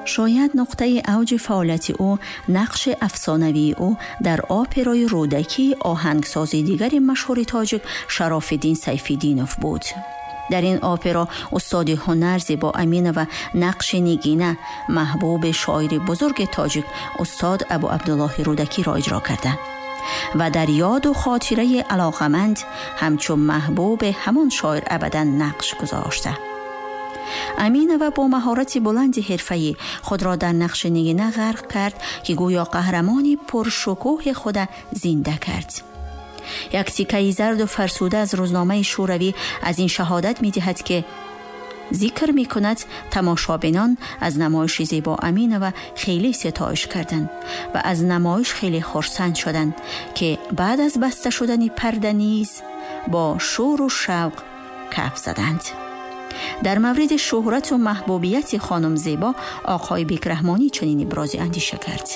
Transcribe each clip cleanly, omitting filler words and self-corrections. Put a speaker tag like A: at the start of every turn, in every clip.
A: شاید نقطه اوج فعالیت او نقش افسانوی او در آپرای رودکی آهنگساز دیگر مشهور تاجیک شراف‌الدین سیف‌الدینوف بود. در این آپرا استاد هنر زیبا امینه و نقش نگینه محبوب شاعر بزرگ تاجیک استاد ابو عبدالله رودکی را اجرا کرده و در یاد و خاطره علاقمند همچون محبوب همان شاعر ابدا نقش گذاشته. امینه و با مهارت بلند حرفه‌ای خود را در نقش نگینه غرق کرد که گویا قهرمانی پرشکوه خود زنده کرد. یک تیکه زرد و فرسوده از روزنامه شوروی از این شهادت می دهد که ذکر می کند تماشابینان از نمایش زیبا امینه و خیلی ستایش کردند و از نمایش خیلی خرسند شدند که بعد از بسته شدن پرده نیز با شور و شوق کف زدند. در مورد شهرت و محبوبیت خانم زیبا آقای بیکرحمانی چنین ابراز اندیشه کرد: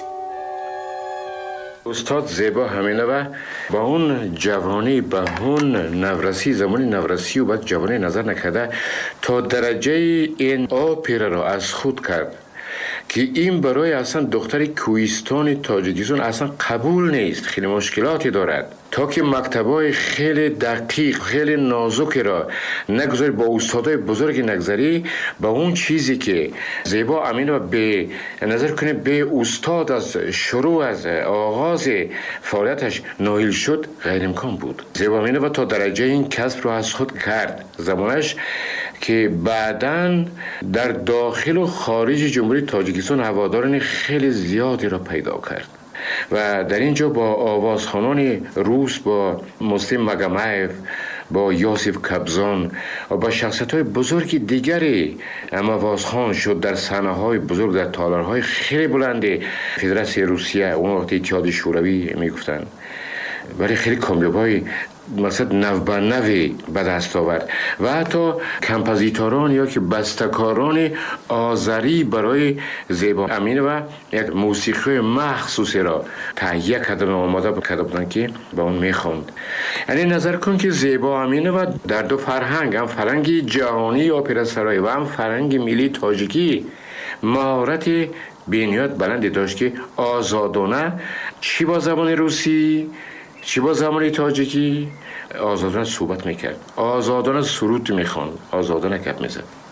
B: استاد زیبا امینه و با اون جوانی، با اون نورسی، زمانی نورسی و بعد جوانی نظر نکرده تا درجه این آپرا را از خود کرد که این برای اصلا دختر کوهستان تاجیکستان اصلا قبول نیست، خیلی مشکلاتی دارد، تا که مکتبای خیلی دقیق، خیلی نازک را نگذاری، با استادای بزرگ نگذاری، با اون چیزی که زیبا امینه به نظر کنه به استاد از شروع، از آغاز فعالیتش نائل شد، غیر امکان بود. زیبا امینه و تا درجه این کسب را از خود کرد زمانش که بعداً در داخل و خارج جمهوری تاجیکستان هواداران خیلی زیادی را پیدا کرد و در اینجا با آوازخوانان روس، با مسلم مگامایف، با یوسف کبزان و با شخصیت‌های بزرگ دیگری آوازخوان شد در صحنه‌های بزرگ، در تالارهای خیلی بلند فدراسیون روسیه، اون وقت اتحاد شوروی میگفتن، ولی خیلی کامیاب‌های مثلا نو به نوی به دست آورد و حتی کمپوزیتوران یا که بسته‌کاران آذری برای زیبا امینه و یک موسیقی مخصوصی را تهیه کردن و آماده کرده بودند که با اون میخواند. یعنی نظر کن که زیبا امینه و در دو فرهنگ، هم فرهنگ جهانی اپرا سرای و هم فرهنگ ملی تاجیکی، مهارت بینیات بلندی داشت که آزادانه چی با زبان روسی چی با زبان تاجیکی آزادانه صحبت میکرد، آزادانه سرود میخواند، آزادانه گپ میزد.